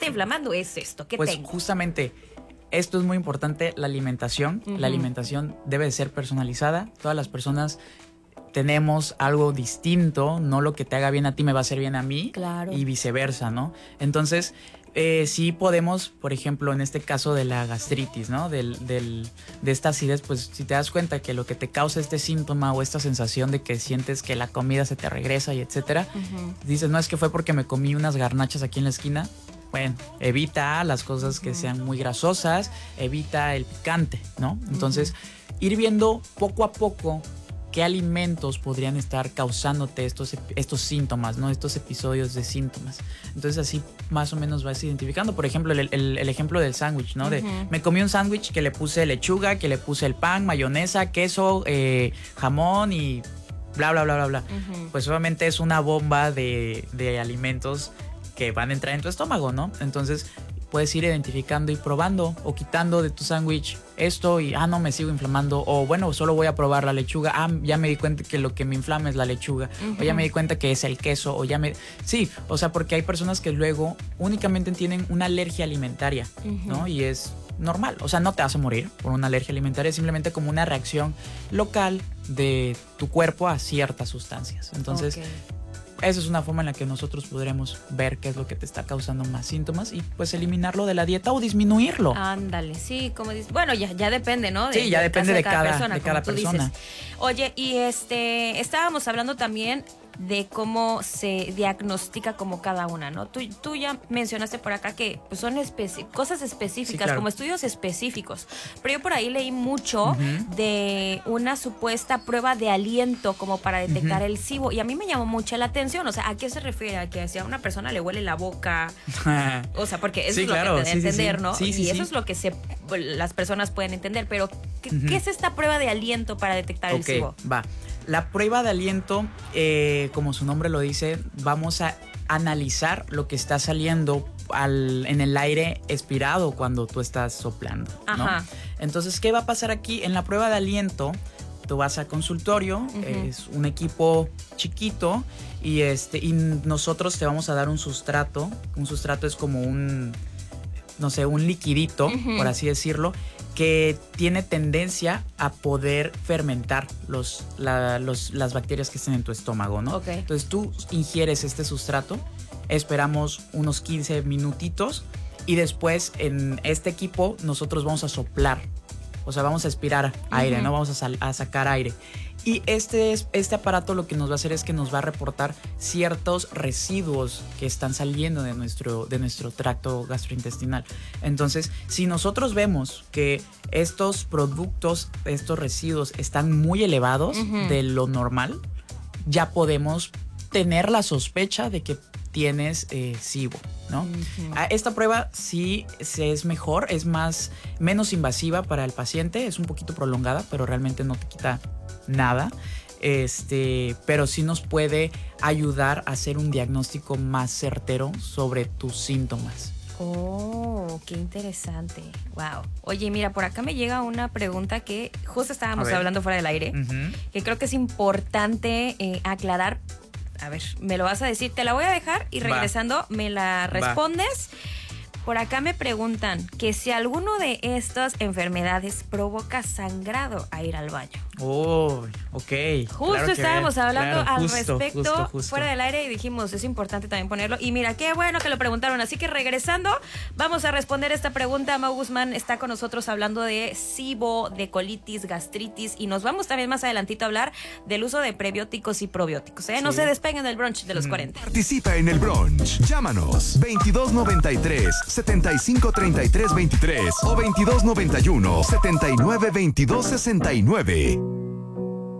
inflamando es esto. ¿Qué pues tengo? justamente esto es muy importante, la alimentación. La alimentación debe de ser personalizada. Todas las personas tenemos algo distinto, no lo que te haga bien a ti me va a hacer bien a mí. Claro. Y viceversa, ¿no? Entonces, sí podemos, por ejemplo, en este caso de la gastritis, ¿no? De esta acidez, pues si te das cuenta que lo que te causa este síntoma o esta sensación de que sientes que la comida se te regresa y etcétera, dices, no, es que fue porque me comí unas garnachas aquí en la esquina. Bueno, evita las cosas que sean muy grasosas, evita el picante, ¿no? Entonces, ir viendo poco a poco qué alimentos podrían estar causándote estos síntomas, ¿no? Estos episodios de síntomas. Entonces así más o menos vas identificando. Por ejemplo, el ejemplo del sándwich, ¿no? Me comí un sándwich que le puse lechuga, que le puse el pan, mayonesa, queso, jamón y bla, bla, bla, bla, bla. Pues obviamente es una bomba de alimentos que van a entrar en tu estómago, ¿no? Entonces puedes ir identificando y probando o quitando de tu sándwich esto y, no, me sigo inflamando. O bueno, solo voy a probar la lechuga. Ya me di cuenta que lo que me inflama es la lechuga. O ya me di cuenta que es el queso. Sí, o sea, porque hay personas que luego únicamente tienen una alergia alimentaria, ¿no? Y es normal. O sea, no te vas a morir por una alergia alimentaria. Es simplemente como una reacción local de tu cuerpo a ciertas sustancias. Entonces, esa es una forma en la que nosotros podremos ver qué es lo que te está causando más síntomas y pues eliminarlo de la dieta o disminuirlo. Ándale, sí, como dices. Bueno, ya depende, ¿no? Sí, ya depende de cada persona. Oye, y estábamos hablando también de cómo se diagnostica como cada una, ¿no? Tú ya mencionaste por acá que pues, son cosas específicas, sí, claro, como estudios específicos, pero yo por ahí leí mucho de una supuesta prueba de aliento como para detectar el SIBO, y a mí me llamó mucho la atención. O sea, ¿a qué se refiere? ¿A que si a una persona le huele la boca? O sea, porque eso es lo que te da a entender, ¿no? Y eso es lo que las personas pueden entender, pero ¿qué es esta prueba de aliento para detectar el SIBO? Va. La prueba de aliento, como su nombre lo dice, vamos a analizar lo que está saliendo en el aire expirado cuando tú estás soplando, ¿no? Ajá. Entonces, ¿qué va a pasar aquí? En la prueba de aliento, tú vas al consultorio, es un equipo chiquito y nosotros te vamos a dar un sustrato. Un sustrato es como un liquidito, por así decirlo, que tiene tendencia a poder fermentar las bacterias que estén en tu estómago, ¿no? Okay. Entonces tú ingieres este sustrato, esperamos unos 15 minutitos y después en este equipo nosotros vamos a soplar, o sea, vamos a expirar aire, ¿no? Vamos a sacar aire. Y este aparato lo que nos va a hacer es que nos va a reportar ciertos residuos que están saliendo de nuestro tracto gastrointestinal. Entonces, si nosotros vemos que estos productos, estos residuos están muy elevados de lo normal, ya podemos tener la sospecha de que tienes SIBO, ¿no? Esta prueba sí es mejor, es menos invasiva para el paciente, es un poquito prolongada, pero realmente no te quita nada, pero sí nos puede ayudar a hacer un diagnóstico más certero sobre tus síntomas. Oh, qué interesante. Wow. Oye, mira, por acá me llega una pregunta que justo estábamos hablando fuera del aire, que creo que es importante aclarar. A ver, me lo vas a decir, te la voy a dejar y regresando me la respondes. Por acá me preguntan que si alguno de estas enfermedades provoca sangrado a ir al baño. Oh, ok. Justo estábamos hablando al respecto fuera del aire y dijimos, es importante también ponerlo. Y mira, qué bueno que lo preguntaron. Así que regresando, vamos a responder esta pregunta. Mau Guzmán está con nosotros hablando de SIBO, de colitis, gastritis. Y nos vamos también más adelantito a hablar del uso de prebióticos y probióticos. No se despeguen del brunch de los 40. Participa en el brunch. Llámanos 2293-7533-23 o 2291-792269.